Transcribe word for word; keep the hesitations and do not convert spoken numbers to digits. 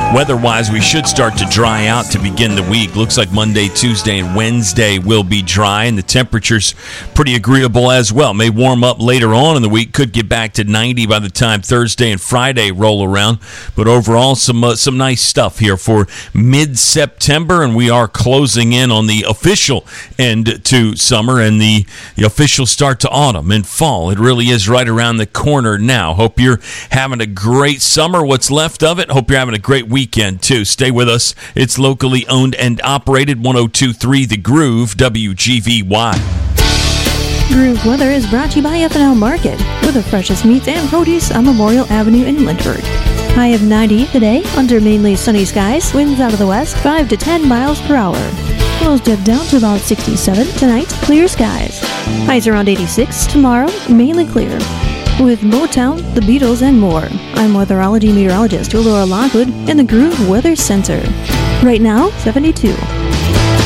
weather-wise, we should start to dry out to begin the week. Looks like Monday, Tuesday, and Wednesday will be dry, and the temperature's pretty agreeable as well. May warm up later on in the week. Could get back to ninety by the time Thursday and Friday roll around. But overall, some uh, some nice stuff here for mid-September, and we are closing in on the official end to summer and the, the official start to autumn and fall. It really is right around the corner now. Hope you're having a great summer, what's left of it. Hope you're having a great weekend, too. Stay with us. It's locally owned and operated, one oh two point three The Groove, W G V Y. Groove Weather is brought to you by F and L Market, with the freshest meats and produce on Memorial Avenue in Lindbergh. High of ninety today, under mainly sunny skies, winds out of the west, five to ten miles per hour. Lows dip down to about sixty-seven tonight, clear skies. Highs around eighty-six tomorrow, mainly clear. With Motown, the Beatles, and more, I'm weatherology meteorologist Laura Lockwood in the Groove Weather Center. Right now, seventy-two.